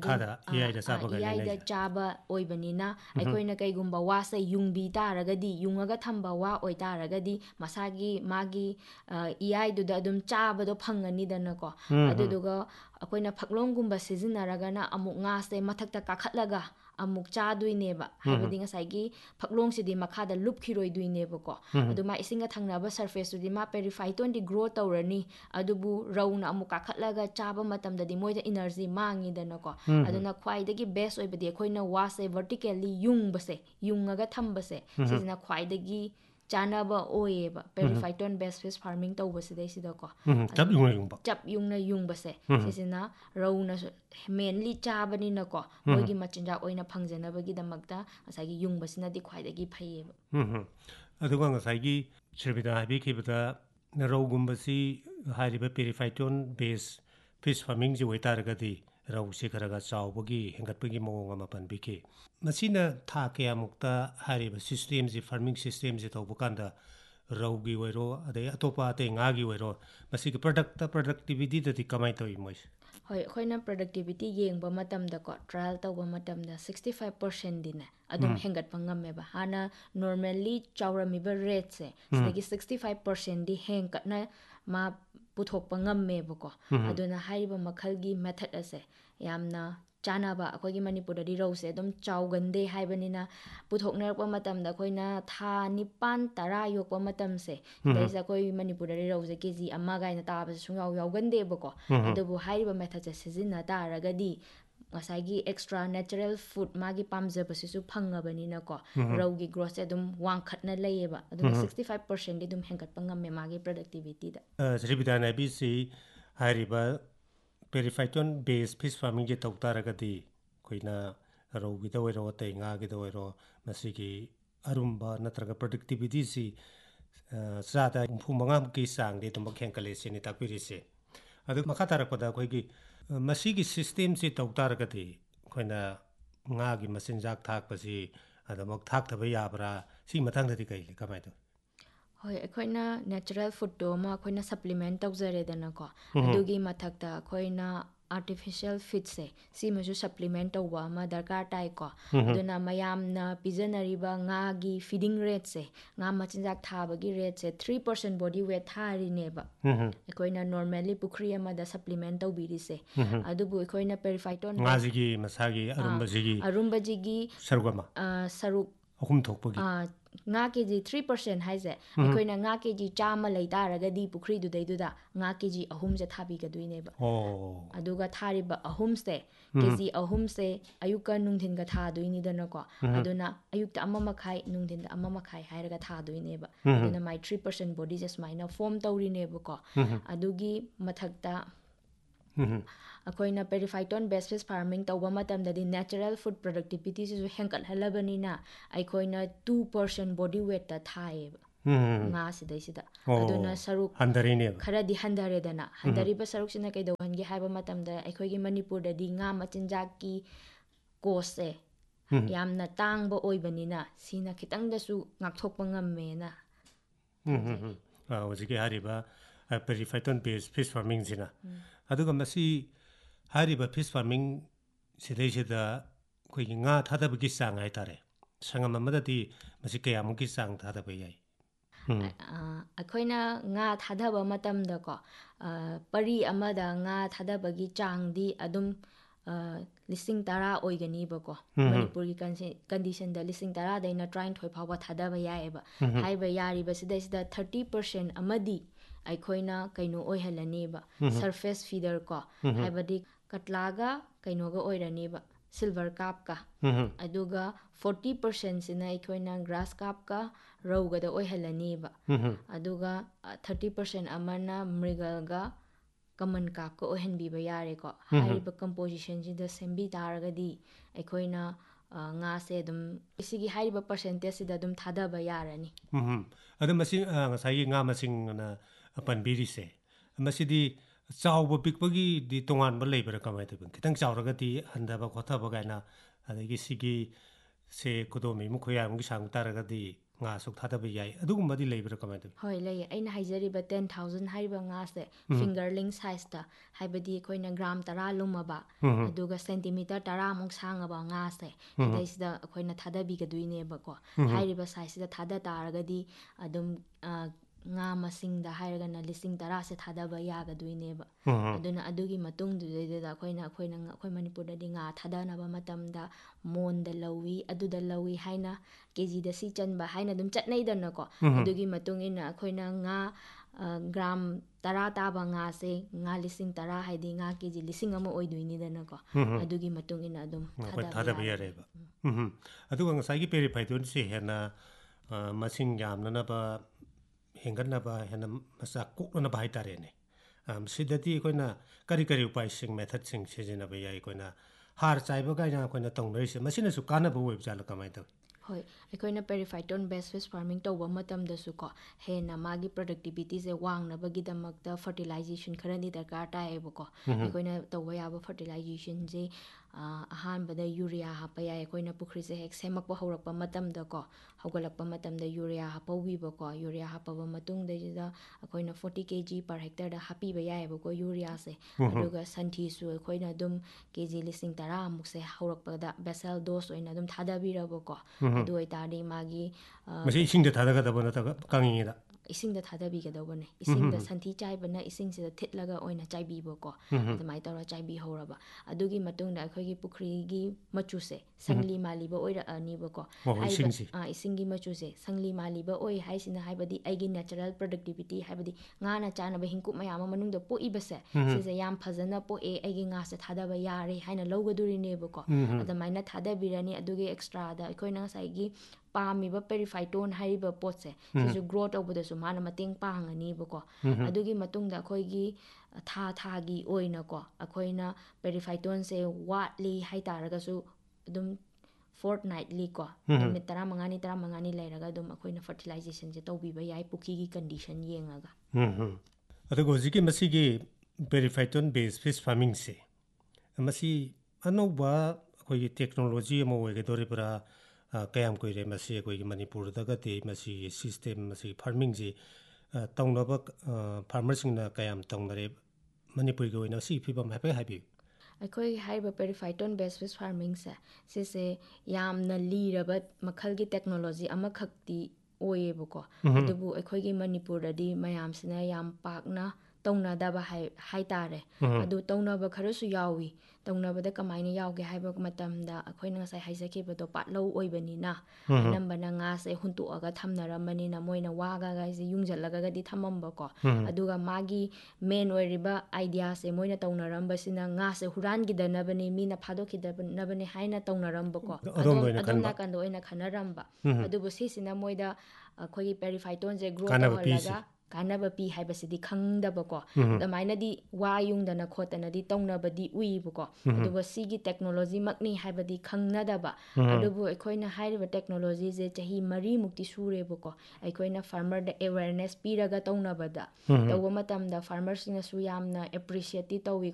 Speaker 2: ꯏꯌꯥꯏꯗ ꯆꯥꯕ ꯑꯣꯏꯕꯅꯤꯅ ꯑꯩꯈꯣꯏꯅ ꯀꯩꯒꯨꯝꯕ ꯋꯥꯁꯦ ꯌꯨꯡꯕꯤ ꯇꯥꯔꯒꯗꯤ ꯌꯨꯡꯉꯒ ꯊꯝꯕ ꯋꯥ ꯑꯣꯏꯇꯥꯔꯒꯗꯤ ꯃꯁꯥꯒꯤ ꯃꯥꯒꯤ ꯏꯌꯥꯏꯗꯨꯗ ꯑꯗꯨꯝ ꯆꯥꯕꯗꯣ ꯐꯪꯉꯅꯤꯗꯅꯀꯣ ꯑꯗꯨꯗꯨꯒ ꯑꯩꯈꯣꯏꯅ ꯐꯛꯂꯣꯡꯒꯨꯝꯕ ꯁꯤꯖꯤꯟꯅꯔꯒꯅ ꯑꯃꯨꯛ ꯉꯥꯁꯦ ꯃꯊꯛꯇ ꯀꯥꯈꯠꯂꯒ ꯑꯃꯨꯛ ꯆꯥꯗꯣꯏꯅꯦꯕ ꯍꯥꯏꯕꯗꯤ ꯉꯁꯥꯏꯒꯤ ꯐꯛꯂꯣꯡꯁꯤꯗꯤ ꯃꯈꯥꯗ ꯂꯨꯞꯈꯤꯔꯣꯏꯗꯣꯏꯅꯦꯕꯀꯣ ꯑꯗꯨ ꯃꯥ ꯏꯁꯤꯡꯒ ꯊꯪꯅꯕ ꯁꯔꯐꯦꯁꯇꯨꯗꯤ ꯃꯥ ꯄꯦꯔꯤꯐꯥꯏꯇꯣꯟꯗꯤ ꯒ꯭ꯔꯣ ꯇꯧꯔꯅꯤ ꯑꯗꯨꯕꯨ ꯔꯧꯅ ꯑꯃꯨꯛ ꯀꯥꯈꯠꯂꯒ ꯆꯥꯕ ꯃꯇꯝꯗꯗꯤ ꯃꯣꯏꯗ ꯏꯅꯔꯖꯤ ꯃꯥꯡꯉꯤꯗꯅꯀꯣ ꯑꯗꯨꯅ ꯈ꯭ꯋꯥꯏꯗꯒꯤ ꯕꯦꯁ ꯑꯣꯏꯕꯗꯤ ꯑꯩꯈꯣꯏꯅ ꯋꯥꯁꯦ ꯚꯔꯇꯤꯀꯦꯜꯂꯤ ꯌꯨꯡꯕꯁꯦ ꯌꯨꯡꯉꯒ ꯊꯝꯕꯁꯦ ꯁꯤꯁꯤꯅ ꯈ꯭ꯋꯥꯏꯗꯒꯤ ꯆꯥꯅꯕ ꯑꯣꯏꯌꯦꯕ ꯄꯦꯔꯤꯐꯥꯏꯇꯣꯟ ꯕꯦꯁ ꯐꯤꯁ ꯐꯥꯔꯃꯤꯡ ꯇꯧꯕꯁꯤꯗꯩꯁꯤꯗꯀꯣ
Speaker 1: ꯆꯞ ꯌꯨꯡꯅ ꯌꯨꯡꯕ
Speaker 2: ꯆꯞ ꯌꯨꯡꯅ ꯌꯨꯡꯕꯁꯦ ꯁꯤꯁꯤꯅ ꯔꯧꯅꯁꯨ ꯃꯦꯟꯂꯤ ꯆꯥꯕꯅꯤꯅꯀꯣ ꯃꯣꯏꯒꯤ ꯃꯆꯤꯟꯖꯥꯛ ꯑꯣꯏꯅ ꯐꯪꯖꯅꯕꯒꯤꯗꯃꯛꯇ ꯉꯁꯥꯏꯒꯤ ꯌꯨꯡꯕꯁꯤꯅꯗꯤ ꯈ꯭ꯋꯥꯏꯗꯒꯤ ꯐꯩꯌꯦꯕ
Speaker 1: ꯑꯗꯨꯒ ꯉꯁꯥꯏꯒꯤ ꯁ꯭ꯔꯤꯕꯤꯗꯥ ꯍꯥꯏꯕꯤꯈꯤꯕꯗ ꯔꯧꯒꯨꯝꯕꯁꯤ ꯍꯥꯏꯔꯤꯕ ꯄꯦꯔꯤꯐꯥꯏꯇꯣꯟ ꯕꯦꯁ ꯐꯤꯁ ꯐꯥꯔꯃꯤꯡꯁꯤ ꯑꯣꯏꯇꯥꯔꯒꯗꯤ ꯔꯧꯁꯤ ꯈꯔ ꯆꯥꯎꯕꯒꯤ ꯍꯦꯟꯒꯠꯄꯒꯤ ꯃꯑꯣꯡ ꯑꯃ ꯄꯟꯕꯤꯈꯤ ꯃꯁꯤꯅ ꯊꯥ ꯀꯌꯥꯃꯨꯛꯇ ꯍꯥꯏꯔꯤꯕ ꯁꯤꯁꯇꯦꯝꯁꯤ ꯐꯥꯔꯃꯤꯡ ꯁꯤꯁꯇꯦꯝꯁꯤ ꯇꯧꯕ ꯀꯥꯟꯗ ꯔꯧꯒꯤ ꯑꯣꯏꯔꯣ ꯑꯗꯩ ꯑꯇꯣꯞꯄ ꯑꯇꯩ ꯉꯥꯒꯤ ꯑꯣꯏꯔꯣ ꯃꯁꯤꯒꯤ ꯄ꯭ꯔꯗꯛꯇ ꯄ꯭ꯔꯗꯛꯇꯤꯕꯤꯇꯤꯗꯗꯤ ꯀꯃꯥꯏꯅ ꯇꯧꯏ ꯃꯣꯏꯁꯦ
Speaker 2: ꯍꯣꯏ ꯑꯩꯈꯣꯏꯅ ꯄ꯭ꯔꯗꯛꯇꯤꯕꯤꯇꯤ ꯌꯦꯡꯕ ꯃꯇꯝꯗꯀꯣ ꯇ꯭ꯔꯥꯌꯦꯜ ꯇꯧꯕ ꯃꯇꯝꯗ ꯁꯤꯛꯁꯇꯤ ꯐꯥꯏꯚ ꯄꯥꯔꯁꯦꯟꯗꯤꯅꯦ ꯑꯗꯨꯝ ꯍꯦꯟꯒꯠꯄ ꯉꯝꯃꯦꯕ ꯍꯥꯟꯅ ꯅꯣꯔꯃꯦꯜꯂꯤ ꯆꯥꯎꯔꯝꯃꯤꯕ ꯔꯦꯠꯁꯦ ꯁꯤꯗꯒꯤ ꯁꯤꯛꯁꯇꯤ ꯐꯥꯏꯚ ꯄꯥꯔꯁꯦꯟꯗꯤ ꯍꯦꯟꯀꯠꯅ ꯃꯥ ꯄꯨꯊꯣꯛꯄ ꯉꯝꯃꯦꯕꯀꯣ ꯑꯗꯨꯅ ꯍꯥꯏꯔꯤꯕ ꯃꯈꯜꯒꯤ ꯃꯦꯊꯠ ꯑꯁꯦ ꯌꯥꯝꯅ ꯆꯥꯅꯕ ꯑꯩꯈꯣꯏꯒꯤ ꯃꯅꯤꯄꯨꯔꯗꯗꯤ ꯔꯧꯁꯦ ꯑꯗꯨꯝ ꯆꯥꯎꯒꯟꯗꯦ ꯍꯥꯏꯕꯅꯤꯅ ꯄꯨꯊꯣꯛꯅꯔꯛꯄ ꯃꯇꯝꯗ ꯑꯩꯈꯣꯏꯅ ꯊꯥ ꯅꯤꯄꯥꯟ ꯇꯔꯥ ꯌꯣꯛꯄ ꯃꯇꯝꯁꯦ ꯁꯤꯗꯩꯁꯤꯗ ꯑꯩꯈꯣꯏ ꯃꯅꯤꯄꯨꯔꯗꯗꯤ ꯔꯧꯁꯦ ꯀꯦꯖꯤ ꯑꯃ ꯀꯥꯏꯅ ꯇꯥꯕꯁꯦ ꯁꯨꯡꯌꯥꯎ ꯌꯥꯎꯒꯟꯗꯦꯕꯀꯣ ꯑꯗꯨꯕꯨ ꯍꯥꯏꯔꯤꯕ ꯃꯦꯊꯠꯁꯦ ꯁꯤꯖꯤꯟꯅ ꯇꯥꯔꯒꯗꯤ ꯉꯁꯥꯏꯒꯤ ꯑꯦꯛꯁꯇ꯭ꯔꯥ ꯅꯦꯆꯔꯦꯜ ꯐꯨꯗ ꯃꯥꯒꯤ ꯄꯥꯝꯖꯕꯁꯤꯁꯨ ꯐꯪꯉꯕꯅꯤꯅꯀꯣ ꯔꯧꯒꯤ ꯒ꯭ꯔꯣꯠꯁꯦ ꯑꯗꯨꯝ ꯋꯥꯡꯈꯠꯅ ꯂꯩꯌꯦꯕ ꯑꯗꯨꯅ ꯁꯤꯛꯁꯇꯤ ꯐꯥꯏꯚ ꯄꯥꯔꯁꯦꯟꯗꯤ ꯑꯗꯨꯝ ꯍꯦꯟꯒꯠꯄ ꯉꯝꯃꯦ ꯃꯥꯒꯤ ꯄ꯭ꯔꯗꯛꯇꯤꯕꯤꯇꯤꯗ
Speaker 1: ꯁ꯭ꯔꯤꯕꯤꯗꯥ ꯍꯥꯏꯕꯤꯁꯤ ꯍꯥꯏꯔꯤꯕ ꯄꯦꯔꯤꯐꯥꯏꯇꯣꯟ ꯕꯦꯁ ꯐꯤꯁ ꯐꯥꯔꯃꯤꯡꯁꯦ ꯇꯧ ꯇꯥꯔꯒꯗꯤ ꯑꯩꯈꯣꯏꯅ ꯔꯧꯒꯤꯗ ꯑꯣꯏꯔꯣ ꯑꯇꯩ ꯉꯥꯒꯤꯗ ꯑꯣꯏꯔꯣ ꯃꯁꯤꯒꯤ ꯑꯔꯨꯝꯕ ꯅꯠꯇ꯭ꯔꯒ ꯄ꯭ꯔꯗꯛꯇꯤꯕꯤꯇꯤꯁꯤ ꯆꯥꯗ ꯍꯨꯝꯐꯨ ꯃꯉꯥꯃꯨꯛꯀꯤ ꯆꯥꯡꯗꯤ ꯑꯗꯨꯃꯛ ꯍꯦꯟꯒꯠꯂꯦ ꯁꯤꯅꯤ ꯇꯥꯛꯄꯤꯔꯤꯁꯦ ꯑꯗꯨ ꯃꯈꯥ ꯇꯥꯔꯛꯄꯗ ꯑꯩꯈꯣꯏꯒꯤ ꯃꯁꯤꯒꯤ ꯁꯤꯁꯇꯦꯝꯁꯤ ꯇꯧ ꯇꯥꯔꯒꯗꯤ ꯑꯩꯈꯣꯏꯅ ꯉꯥꯒꯤ ꯃꯆꯤꯟꯖꯥꯛ ꯊꯥꯛꯄꯁꯤ ꯑꯗꯨꯃꯛ ꯊꯥꯛꯇꯕ ꯌꯥꯕ꯭ꯔꯥ ꯁꯤꯒꯤ ꯃꯇꯥꯡꯗꯗꯤ ꯀꯩ ꯀꯃꯥꯏꯅ ꯇꯧꯏ
Speaker 2: ꯍꯣꯏ ꯑꯩꯈꯣꯏꯅ ꯅꯦꯆꯔꯦꯜ ꯐꯨꯗꯇꯣ ꯑꯃ ꯑꯩꯈꯣꯏꯅ ꯁꯄ꯭ꯂꯤꯃꯦꯟ ꯇꯧꯖꯔꯦꯗꯅꯀꯣ ꯑꯗꯨꯒꯤ ꯃꯊꯛꯇ ꯑꯩꯈꯣꯏꯅ ꯑꯥꯔꯇꯤꯐꯤꯁꯦꯜ ꯐꯤꯠꯁꯦ ꯁꯤꯃꯁꯨ ꯁꯄ꯭ꯂꯤꯃꯦꯟ ꯇꯧꯕ ꯑꯃ ꯗꯔꯀꯥꯔ ꯇꯥꯏꯀꯣ ꯑꯗꯨꯅ ꯃꯌꯥꯝꯅ ꯄꯤꯖꯅꯔꯤꯕ ꯉꯥꯒꯤ ꯐꯤꯗꯤꯡ ꯔꯦꯠꯁꯦ ꯉꯥ ꯃꯆꯤꯟꯖꯥꯛ ꯊꯥꯕꯒꯤ ꯔꯦꯠꯁꯦ ꯊ꯭ꯔꯤ ꯄꯥꯔꯁꯦꯟ ꯕꯣꯗꯤ ꯋꯦꯠ ꯊꯥꯔꯤꯅꯦꯕ ꯑꯩꯈꯣꯏꯅ ꯅꯣꯔꯃꯦꯜꯂꯤ ꯄꯨꯈ꯭ꯔꯤ ꯑꯃꯗ ꯁꯄ꯭ꯂꯤꯃꯦꯟ ꯇꯧꯕꯤꯔꯤꯁꯦ ꯑꯗꯨꯕꯨ ꯑꯩꯈꯣꯏꯅ ꯄꯦꯔꯤꯐꯥꯏꯇꯣꯟ
Speaker 1: ꯉꯥꯁꯤꯒꯤ ꯃꯁꯥꯒꯤ ꯑꯔꯨꯝꯕꯁꯤꯒꯤ
Speaker 2: ꯑꯔꯨꯝꯕꯁꯤꯒꯤ
Speaker 1: ꯁꯔꯨꯛ ꯑꯃ
Speaker 2: ꯁꯔꯨꯛ
Speaker 1: ꯑꯍꯨꯝ ꯊꯣꯛꯄꯒꯤ
Speaker 2: ꯉꯥ ꯀꯦꯖꯤ ꯊ꯭ꯔꯤ ꯄꯥꯔꯁꯦꯟ ꯍꯥꯏꯁꯦ ꯑꯩꯈꯣꯏꯅ ꯉꯥ ꯀꯦꯖꯤ ꯆꯥꯝꯃ ꯂꯩ ꯇꯥꯔꯒꯗꯤ ꯄꯨꯈ꯭ꯔꯤꯗꯨꯗꯩꯗꯨꯗ ꯉꯥ ꯀꯦꯖꯤ ꯑꯍꯨꯝꯁꯦ ꯊꯥꯕꯤꯒꯗꯣꯏꯅꯦꯕ ꯑꯗꯨꯒ ꯊꯥꯔꯤꯕ ꯑꯍꯨꯝꯁꯦ ꯀꯦꯖꯤ ꯑꯍꯨꯝꯁꯦ ꯑꯌꯨꯛꯀ ꯅꯨꯡꯊꯤꯟꯒ ꯊꯥꯗꯣꯏꯅꯤꯗꯅꯀꯣ ꯑꯗꯨꯅ ꯑꯌꯨꯛꯇ ꯑꯃ ꯃꯈꯥꯏ ꯅꯨꯡꯊꯤꯟꯗ ꯑꯃ ꯃꯈꯥꯏ ꯍꯥꯏꯔꯒ ꯊꯥꯗꯣꯏꯅꯦꯕ ꯑꯗꯨꯅ ꯃꯥꯏ ꯊ꯭ꯔꯤ ꯄꯥꯔꯁꯦꯟ ꯕꯣꯗꯤꯁꯦ ꯁꯨꯃꯥꯏꯅ ꯐꯣꯝ ꯇꯧꯔꯤꯅꯦꯕꯀꯣ ꯑꯗꯨꯒꯤ ꯃꯊꯛꯇ ꯑꯩꯈꯣꯏꯅ ꯄꯦꯔꯤꯐꯥꯏꯇꯣꯟ ꯕꯦꯁ ꯐꯤꯁ ꯐꯥꯔꯃꯤꯡ ꯇꯧꯕ ꯃꯇꯝꯗꯗꯤ ꯅꯦꯆꯔꯦꯜ ꯐꯨꯗ ꯄ꯭ꯔꯗꯛꯇꯤꯕꯤꯇꯤꯁꯤꯁꯨ ꯍꯦꯟꯒꯠꯍꯜꯂꯕꯅꯤꯅ ꯑꯩꯈꯣꯏꯅ ꯇꯨ ꯄꯔꯁꯦꯟ ꯕꯣꯗꯤ ꯋꯦꯠꯇ ꯊꯥꯏꯌꯦꯕ ꯉꯥ ꯁꯤꯗꯩꯁꯤꯗ ꯑꯗꯨꯅ ꯁꯔꯨꯛ ꯈꯔꯗꯤ ꯍꯟꯊꯔꯦꯗꯅ ꯍꯟꯊꯔꯤꯕ ꯁꯔꯨꯛꯁꯤꯅ ꯀꯩꯗꯧꯍꯟꯒꯦ ꯍꯥꯏꯕ ꯃꯇꯝꯗ ꯑꯩꯈꯣꯏꯒꯤ ꯃꯅꯤꯄꯨꯔꯗꯗꯤ ꯉꯥ ꯃꯆꯤꯟꯖꯥꯛꯀꯤ ꯀꯣꯁꯁꯦ ꯌꯥꯝꯅ ꯇꯥꯡꯕ ꯑꯣꯏꯕꯅꯤꯅ ꯁꯤꯅ ꯈꯤꯇꯪꯗꯁꯨ ꯉꯥꯛꯊꯣꯛꯄ ꯉꯝꯃꯦꯅ
Speaker 1: ꯍꯧꯖꯤꯛꯀꯤ ꯍꯥꯏꯔꯤꯕ ꯄꯦꯔꯤꯐꯥꯏꯇꯣꯟ ꯕꯦꯁ ꯐꯤꯁ ꯐꯥꯔꯃꯤꯡꯁꯤꯅ ꯑꯗꯨꯒ ꯃꯁꯤ ꯍꯥꯏꯔꯤꯕ ꯐꯤꯁ ꯐꯥꯔꯃꯤꯡ ꯁꯤꯗꯩꯁꯤꯗ ꯑꯩꯈꯣꯏꯒꯤ ꯉꯥ ꯊꯥꯗꯕꯒꯤ ꯆꯥꯡ ꯍꯥꯏꯇꯥꯔꯦ ꯁꯪꯒꯝ ꯑꯃꯗꯗꯤ ꯃꯁꯤ ꯀꯌꯥꯃꯨꯛꯀꯤ ꯆꯥꯡ ꯊꯥꯗꯕ ꯌꯥꯏ
Speaker 2: ꯑꯩꯈꯣꯏꯅ ꯉꯥ ꯊꯥꯗꯕ ꯃꯇꯝꯗꯀꯣ ꯄꯔꯤ ꯑꯃꯗ ꯉꯥ ꯊꯥꯗꯕꯒꯤ ꯆꯥꯡꯗꯤ ꯑꯗꯨꯝ ꯂꯤꯁꯤꯡ ꯇꯔꯥ ꯑꯣꯏꯒꯅꯤꯕꯀꯣ ꯃꯅꯤꯄꯨꯔꯒꯤ ꯀꯟꯗꯤꯁꯟꯗ ꯂꯤꯁꯤꯡ ꯇꯔꯥꯗꯩꯅ ꯇꯔꯥꯅꯤꯊꯣꯏ ꯐꯥꯎꯕ ꯊꯥꯗꯕ ꯌꯥꯏꯑꯕ ꯍꯥꯏꯕ ꯌꯥꯔꯤꯕꯁꯤꯗꯩꯁꯤꯗ ꯊꯥꯔꯇꯤ ꯄꯔꯁꯦꯟ ꯑꯃꯗꯤ ꯑꯩꯈꯣꯏꯅ ꯀꯩꯅꯣ ꯑꯣꯏꯍꯜꯂꯅꯦꯕ ꯁꯔꯐꯦꯁ ꯐꯤꯗꯔ ꯀꯣ ꯍꯥꯏꯕꯗꯤ ꯀꯠꯂꯥꯒ ꯀꯩꯅꯣꯒ ꯑꯣꯏꯔꯅꯦꯕ ꯁꯤꯜꯚꯔ ꯀꯥꯞꯀ ꯑꯗꯨꯒ ꯐꯣꯔꯇꯤ ꯄꯔꯁꯦꯟꯁꯤꯅ ꯑꯩꯈꯣꯏꯅ ꯒ꯭ꯔꯥꯁ ꯀꯥꯞꯀ ꯔꯧꯒꯗ ꯑꯣꯏꯍꯜꯂꯅꯦꯕ ꯑꯗꯨꯒ ꯊꯥꯔꯇꯤ ꯄꯔꯁꯦꯟ ꯑꯃꯅ ꯃ꯭ꯔꯤꯒꯜꯒ ꯀꯃꯟ ꯀꯥꯞꯀ ꯑꯣꯏꯍꯟꯕꯤꯕ ꯌꯥꯔꯦꯀꯣ ꯍꯥꯏꯔꯤꯕ ꯀꯝꯄꯣꯖꯤꯁꯟꯁꯤꯗ ꯁꯦꯝꯕꯤ ꯇꯥꯔꯒꯗꯤ ꯑꯩꯈꯣꯏꯅ ꯉꯥꯁꯦ ꯑꯗꯨꯝ ꯁꯤꯒꯤ ꯍꯥꯏꯔꯤꯕ ꯄꯔꯁꯦꯟꯇꯦꯖꯁꯤꯗ ꯑꯗꯨꯝ ꯊꯥꯗꯕ ꯌꯥꯔꯅꯤ
Speaker 1: ꯑꯗꯣ ꯃꯁꯤ ꯉꯁꯥꯏꯒꯤ ꯉꯥ ꯃꯁꯤꯡꯅ ꯄꯟꯕꯤꯔꯤꯁꯦ ꯃꯁꯤꯗꯤ ꯆꯥꯎꯕ ꯄꯤꯛꯄꯒꯤꯗꯤ ꯇꯣꯉꯥꯟꯕ ꯂꯩꯕ꯭ꯔꯥ ꯀꯃꯥꯏꯅ ꯇꯧꯕꯅꯣ ꯈꯤꯇꯪ ꯆꯥꯎꯔꯒꯗꯤ ꯍꯟꯊꯕ ꯈꯣꯠꯊꯕ ꯀꯥꯏꯅ ꯑꯗꯒꯤ ꯁꯤꯒꯤ ꯁꯦ ꯈꯨꯗꯣꯝꯕꯤꯃꯨꯛ ꯈꯨꯌꯥꯃꯨꯛꯀꯤ ꯁꯥꯡ ꯇꯥꯔꯒꯗꯤ ꯉꯥ ꯑꯁꯨꯛ ꯊꯥꯗꯕ ꯌꯥꯏ ꯑꯗꯨꯒꯨꯝꯕꯗꯤ ꯂꯩꯕ꯭ꯔꯥ ꯀꯃꯥꯏꯅ ꯇꯧꯋꯤ
Speaker 2: ꯍꯣꯏ ꯂꯩꯌꯦ ꯑꯩꯅ ꯍꯥꯏꯖꯔꯤꯕ ꯇꯦꯟ ꯊꯥꯎꯖꯟ ꯍꯥꯏꯔꯤꯕ ꯉꯥꯁꯦ ꯐꯤꯡꯒꯔꯂꯤꯡ ꯁꯥꯏꯖꯇ ꯍꯥꯏꯕꯗꯤ ꯑꯩꯈꯣꯏꯅ ꯒ꯭ꯔꯥꯝ ꯇꯔꯥ ꯂꯨꯝꯃꯕ ꯑꯗꯨꯒ ꯁꯦꯟꯇꯤꯃꯤꯇꯔ ꯇꯔꯥꯃꯨꯛ ꯁꯥꯡꯉꯕ ꯉꯥꯁꯦ ꯁꯤꯗꯩꯁꯤꯗ ꯑꯩꯈꯣꯏꯅ ꯊꯥꯗꯕꯤꯒꯗꯣꯏꯅꯦꯕꯀꯣ ꯍꯥꯏꯔꯤꯕ ꯁꯥꯏꯖꯁꯤꯗ ꯊꯥꯗ ꯇꯥꯔꯒꯗꯤ ꯑꯗꯨꯝ ꯉꯥ ꯃꯁꯤꯡꯗ ꯍꯥꯏꯔꯒꯅ ꯂꯤꯁꯤꯡ ꯇꯔꯥꯁꯦ ꯊꯥꯗꯕ ꯌꯥꯒꯗꯣꯏꯅꯦꯕ ꯑꯗꯨꯅ ꯑꯗꯨꯒꯤ ꯃꯇꯨꯡꯗꯨꯗꯩꯗꯨꯗ ꯑꯩꯈꯣꯏꯅ ꯑꯩꯈꯣꯏꯅ ꯑꯩꯈꯣꯏ ꯃꯅꯤꯄꯨꯔꯗꯗꯤ ꯉꯥ ꯊꯥꯗꯅꯕ ꯃꯇꯝꯗ ꯃꯣꯟꯗ ꯂꯧꯋꯤ ꯑꯗꯨꯗ ꯂꯧꯋꯤ ꯍꯥꯏꯅ ꯀꯦꯖꯤꯗ ꯁꯤ ꯆꯟꯕ ꯍꯥꯏꯅ ꯑꯗꯨꯝ ꯆꯠꯅꯩꯗꯅꯀꯣ ꯑꯗꯨꯒꯤ ꯃꯇꯨꯡ ꯏꯟꯅ ꯑꯩꯈꯣꯏꯅ ꯉꯥ ꯒ꯭ꯔꯥꯝ ꯇꯔꯥ ꯇꯥꯕ ꯉꯥꯁꯦ ꯉꯥ ꯂꯤꯁꯤꯡ ꯇꯔꯥ ꯍꯥꯏꯗꯤ ꯉꯥ ꯀꯦꯖꯤ ꯂꯤꯁꯤꯡ ꯑꯃ ꯑꯣꯏꯗꯣꯏꯅꯤꯗꯅꯀꯣ ꯑꯗꯨꯒꯤ ꯃꯇꯨꯡ ꯏꯟꯅ ꯑꯗꯨꯝ
Speaker 1: ꯊꯥꯗꯕ ꯌꯥꯔꯦꯕ ꯑꯗꯨꯒ ꯉꯁꯥꯏꯒꯤ ꯄꯦꯔꯤꯐꯥꯏꯇꯣꯟꯁꯦ ꯍꯦꯟꯅ ꯃꯁꯤꯡ ꯌꯥꯝꯅꯅꯕ ꯍꯦꯟꯒꯠꯅꯕ ꯍꯦꯟꯅ ꯃꯆꯥ ꯀꯣꯛꯅꯅꯕ ꯍꯥꯏꯇꯥꯔꯦꯅꯦ ꯁꯤꯗꯗꯤ ꯑꯩꯈꯣꯏꯅ ꯀꯔꯤ ꯀꯔꯤ ꯎꯄꯥꯏꯁꯤꯡ ꯃꯦꯊꯠꯁꯤꯡ ꯁꯤꯖꯤꯟꯅꯕ ꯌꯥꯏ ꯑꯩꯈꯣꯏꯅ ꯍꯥꯔ ꯆꯥꯏꯕ ꯀꯥꯏꯅ ꯑꯩꯈꯣꯏꯅ ꯇꯧꯅꯔꯤꯁꯦ ꯃꯁꯤꯅꯁꯨ ꯀꯥꯟꯅꯕ ꯑꯣꯏꯕ ꯖꯥꯠꯂꯥ ꯀꯃꯥꯏꯅ ꯇꯧꯋꯤ
Speaker 2: ꯍꯣꯏ ꯑꯩꯈꯣꯏꯅ ꯄꯦꯔꯤꯐꯥꯏꯇꯣꯟ ꯕꯦꯁ ꯐꯤꯁ ꯐꯥꯔꯃꯤꯡ ꯇꯧꯕ ꯃꯇꯝꯗꯁꯨꯀꯣ ꯍꯦꯟꯅ ꯃꯥꯒꯤ ꯄ꯭ꯔꯗꯛꯇꯤꯕꯤꯇꯤꯁꯦ ꯋꯥꯡꯅꯕꯒꯤꯗꯃꯛꯇ ꯐꯔꯇꯤꯂꯥꯏꯖꯦꯁꯟ ꯈꯔꯗꯤ ꯗꯔꯀꯥꯔ ꯇꯥꯏꯌꯦꯕꯀꯣ ꯑꯩꯈꯣꯏꯅ ꯇꯧꯕ ꯌꯥꯕ ꯐꯔꯇꯤꯂꯥꯏꯖꯦꯁꯟꯁꯦ ꯑꯍꯥꯟꯕꯗ ꯌꯨꯔꯤꯌꯥ ꯍꯥꯞꯄ ꯌꯥꯏ ꯑꯩꯈꯣꯏꯅ ꯄꯨꯈ꯭ꯔꯤꯁꯦ ꯍꯦꯛ ꯁꯦꯝꯃꯛꯄ ꯍꯧꯔꯛꯄ ꯃꯇꯝꯗꯀꯣ ꯍꯧꯒꯠꯂꯛꯄ ꯃꯇꯝꯗ ꯌꯨꯔꯤꯌꯥ ꯍꯥꯞꯄꯧꯕꯤꯕꯀꯣ ꯌꯨꯔꯤꯌꯥ ꯍꯥꯞꯄꯕ ꯃꯇꯨꯡꯗꯩꯁꯤꯗ ꯑꯩꯈꯣꯏꯅ ꯐꯣꯔꯇꯤ ꯀꯦ ꯖꯤ ꯄꯔ ꯍꯦꯛꯇꯔꯗ ꯍꯥꯞꯄꯤꯕ ꯌꯥꯏꯑꯕꯀꯣ ꯌꯨꯔꯤꯌꯥꯁꯦ ꯑꯗꯨꯒ ꯁꯟꯊꯤꯁꯨ ꯑꯩꯈꯣꯏꯅ ꯑꯗꯨꯝ ꯀꯦ ꯖꯤ ꯂꯤꯁꯤꯡ ꯇꯔꯥꯃꯨꯛꯁꯦ ꯍꯧꯔꯛꯄꯗ ꯕꯦꯁꯦꯜ ꯗꯣꯁ ꯑꯣꯏꯅ ꯑꯗꯨꯝ ꯊꯥꯗꯕꯤꯔꯕꯀꯣ ꯑꯗꯨ ꯑꯣꯏꯇꯥꯔꯗꯤ ꯃꯥꯒꯤ
Speaker 1: ꯃꯁꯤ ꯏꯁꯤꯡꯗ ꯊꯥꯗꯒꯗꯕ ꯅꯠꯇ꯭ꯔꯒ ꯀꯪꯉꯤꯉꯩꯗ
Speaker 2: ꯏꯁꯤꯡꯗ ꯊꯥꯗꯕꯤꯒꯗꯧꯕꯅꯦ ꯏꯁꯤꯡꯗ ꯁꯟꯊꯤ ꯆꯥꯏꯕꯅ ꯏꯁꯤꯡꯁꯤꯗ ꯊꯤꯠꯂꯒ ꯑꯣꯏꯅ ꯆꯥꯏꯕꯤꯕꯀꯣ ꯑꯗꯨꯃꯥꯏꯅ ꯇꯧꯔ ꯆꯥꯏꯕꯤꯍꯧꯔꯕ ꯑꯗꯨꯒꯤ ꯃꯇꯨꯡꯗ ꯑꯩꯈꯣꯏꯒꯤ ꯄꯨꯈ꯭ꯔꯤꯒꯤ ꯃꯆꯨꯁꯦ ꯁꯪꯂꯤ ꯃꯥꯜꯂꯤꯕ ꯑꯣꯏꯔꯛꯑꯅꯤꯕꯀꯣ ꯍꯥꯏꯔꯤꯕ ꯏꯁꯤꯡꯒꯤ ꯃꯆꯨꯁꯦ ꯁꯪꯂꯤ ꯃꯥꯜꯂꯤꯕ ꯑꯣꯏ ꯍꯥꯏꯁꯤꯅ ꯍꯥꯏꯕꯗꯤ ꯑꯩꯒꯤ ꯅꯦꯆꯔꯦꯜ ꯄ꯭ꯔꯗꯛꯇꯤꯕꯤꯇꯤ ꯍꯥꯏꯕꯗꯤ ꯉꯥꯅ ꯆꯥꯅꯕ ꯍꯤꯡꯀꯨꯞ ꯃꯌꯥꯝ ꯑꯃ ꯃꯅꯨꯡꯗ ꯄꯣꯛꯏꯕꯁꯦ ꯁꯤꯁꯦ ꯌꯥꯝ ꯐꯖꯅ ꯄꯣꯛꯑꯦ ꯑꯩꯒꯤ ꯉꯥꯁꯦ ꯊꯥꯗꯕ ꯌꯥꯔꯦ ꯍꯥꯏꯅ ꯂꯧꯒꯗꯣꯔꯤꯅꯦꯕꯀꯣ ꯑꯗꯨꯃꯥꯏꯅ ꯊꯥꯗꯕꯤꯔꯅꯤ ꯑꯗꯨꯒꯤ ꯑꯦꯛꯁꯇ꯭ꯔꯥꯗ ꯑꯩꯈꯣꯏꯅ ꯉꯁꯥꯏꯒꯤ ꯄꯥꯝꯃꯤꯕ ꯄꯦꯔꯤꯐꯥꯏꯇꯣꯟ ꯍꯥꯏꯔꯤꯕ ꯄꯣꯠꯁꯦ ꯁꯤꯁꯨ ꯒ꯭ꯔꯣ ꯇꯧꯕꯗꯁꯨ ꯃꯥꯅ ꯃꯇꯦꯡ ꯄꯥꯡꯉꯅꯤꯕꯀꯣ ꯑꯗꯨꯒꯤ ꯃꯇꯨꯡꯗ ꯑꯩꯈꯣꯏꯒꯤ ꯊꯥ ꯊꯥꯒꯤ ꯑꯣꯏꯅꯀꯣ ꯑꯩꯈꯣꯏꯅ ꯄꯦꯔꯤꯐꯥꯏꯇꯣꯟꯁꯦ ꯋꯥꯠꯂꯤ ꯍꯥꯏꯇꯥꯔꯒꯁꯨ ꯑꯗꯨꯝ ꯐꯣꯔꯠ ꯅꯥꯏꯠꯂꯤ ꯀꯣ ꯅꯨꯃꯤꯠ ꯇꯔꯥꯃꯉꯥꯅꯤ ꯇꯔꯥꯃꯉꯥꯅꯤ ꯂꯩꯔꯒ ꯑꯗꯨꯝ ꯑꯩꯈꯣꯏꯅ ꯐꯔꯇꯤꯂꯥꯏꯖꯦꯁꯟꯁꯦ ꯇꯧꯕꯤꯕ ꯌꯥꯏ ꯄꯨꯈ꯭ꯔꯤꯒꯤ ꯀꯟꯗꯤꯁꯟ ꯌꯦꯡꯉꯒ
Speaker 1: ꯑꯗꯨꯒ ꯍꯧꯖꯤꯛꯀꯤ ꯃꯁꯤꯒꯤ ꯄꯦꯔꯤꯐꯥꯏꯇꯣꯟ ꯕꯦꯁ ꯐꯤꯁ ꯐꯥꯔꯃꯤꯡꯁꯦ ꯃꯁꯤ ꯑꯅꯧꯕ ꯑꯩꯈꯣꯏꯒꯤ ꯇꯦꯛꯅꯣꯂꯣꯖꯤ ꯑꯃ ꯑꯣꯏꯒꯗꯧꯔꯤꯕ꯭ꯔꯥ ꯀꯌꯥꯝ ꯀꯨꯏꯔꯦ ꯃꯁꯤ ꯑꯩꯈꯣꯏꯒꯤ ꯃꯅꯤꯄꯨꯔꯗꯒꯗꯤ ꯃꯁꯤꯒꯤ ꯁꯤꯁꯇꯦꯝ ꯃꯁꯤꯒꯤ ꯐꯥꯔꯃꯤꯡꯁꯤ ꯇꯧꯅꯕ ꯐꯥꯔꯃꯔꯁꯤꯡꯅ ꯀꯌꯥꯝ ꯇꯧꯅꯔꯦ ꯃꯅꯤꯄꯨꯔꯒꯤ ꯑꯣꯏꯅ ꯁꯤꯒꯤ ꯐꯤꯕꯝ ꯍꯥꯏꯐꯦꯠ ꯍꯥꯏꯕꯤꯌꯨ
Speaker 2: ꯑꯩꯈꯣꯏ ꯍꯥꯏꯔꯤꯕ ꯄꯦꯔꯤꯐꯥꯏꯇꯣꯟ ꯕꯦꯁ ꯐꯤꯁ ꯐꯥꯔꯃꯤꯡꯁꯦ ꯁꯤꯁꯦ ꯌꯥꯝꯅ ꯂꯤꯔꯕ ꯃꯈꯜꯒꯤ ꯇꯦꯛꯅꯣꯂꯣꯖꯤ ꯑꯃꯈꯛꯇꯤ ꯑꯣꯏꯌꯦꯕꯀꯣ ꯑꯗꯨꯕꯨ ꯑꯩꯈꯣꯏꯒꯤ ꯃꯅꯤꯄꯨꯔꯗꯗꯤ ꯃꯌꯥꯝꯁꯤꯅ ꯌꯥꯝ ꯄꯥꯛꯅ ꯇꯧꯅꯗꯕ ꯍꯥꯏꯇꯥꯔꯦ ꯑꯗꯨ ꯇꯧꯅꯕ ꯈꯔꯁꯨ ꯌꯥꯎꯏ ꯇꯧꯅꯕꯗ ꯀꯃꯥꯏꯅ ꯌꯥꯎꯒꯦ ꯍꯥꯏꯕ ꯃꯇꯝꯗ ꯑꯩꯈꯣꯏꯅ ꯉꯁꯥꯏ ꯍꯥꯏꯖꯈꯤꯕꯗꯣ ꯄꯥꯠꯂꯧ ꯑꯣꯏꯕꯅꯤꯅ ꯑꯅꯝꯕꯅ ꯉꯥꯁꯦ ꯍꯨꯟꯇꯣꯛꯑꯒ ꯊꯝꯅꯔꯝꯕꯅꯤꯅ ꯃꯣꯏꯅ ꯋꯥꯒꯒꯥꯏꯁꯦ ꯌꯨꯡꯁꯤꯜꯂꯒꯗꯤ ꯊꯝꯃꯝꯕꯀꯣ ꯑꯗꯨꯒ ꯃꯥꯒꯤ ꯃꯦꯟ ꯑꯣꯏꯔꯤꯕ ꯑꯥꯏꯗꯤꯌꯥꯁꯦ ꯃꯣꯏꯅ ꯇꯧꯅꯔꯝꯕꯁꯤꯅ ꯉꯥꯁꯦ ꯍꯨꯔꯥꯟꯈꯤꯗꯅꯕꯅꯤ ꯃꯤꯅ ꯐꯥꯗꯣꯛꯈꯤꯗꯅꯕꯅꯤ ꯍꯥꯏꯅ ꯇꯧꯅꯔꯝꯕꯀꯣ ꯑꯗꯣꯝ ꯅꯥꯀꯟꯗ ꯑꯣꯏꯅ ꯈꯟꯅꯔꯝꯕ ꯑꯗꯨꯕꯨ ꯁꯤꯁꯤꯅ ꯃꯣꯏꯗ ꯑꯩꯈꯣꯏꯒꯤ ꯄꯦꯔꯤꯐꯥꯏꯇꯣꯟꯁꯦ ꯒ꯭ꯔꯣ ꯇꯧꯍꯜꯂꯒ ꯀꯥꯟꯅꯕ ꯄꯤ ꯍꯥꯏꯕꯁꯤꯗꯤ ꯈꯪꯗꯕꯀꯣ ꯑꯗꯨꯃꯥꯏꯅꯗꯤ ꯋꯥ ꯌꯨꯡꯗꯅ ꯈꯣꯠꯇꯅꯗꯤ ꯇꯧꯅꯕꯗꯤ ꯎꯏꯕꯀꯣ ꯑꯗꯨꯒ ꯁꯤꯒꯤ ꯇꯦꯛꯅꯣꯂꯣꯖꯤꯃꯛꯅꯤ ꯍꯥꯏꯕꯗꯤ ꯈꯪꯅꯗꯕ ꯑꯗꯨꯕꯨ ꯑꯩꯈꯣꯏꯅ ꯍꯥꯏꯔꯤꯕ ꯇꯦꯛꯅꯣꯂꯣꯖꯤꯁꯦ ꯆꯍꯤ ꯃꯔꯤꯃꯨꯛꯇꯤ ꯁꯨꯔꯦꯕꯀꯣ ꯑꯩꯈꯣꯏꯅ ꯐꯥꯔꯃꯔꯗ ꯑꯦꯋꯦꯔꯅꯦꯁ ꯄꯤꯔꯒ ꯇꯧꯅꯕꯗ ꯇꯧꯕ ꯃꯇꯝꯗ ꯐꯥꯔꯃꯔꯁꯤꯡꯅꯁꯨ ꯌꯥꯝꯅ ꯑꯦꯄ꯭ꯔꯤꯁꯤꯌꯦꯠꯇꯤ ꯇꯧꯋꯤ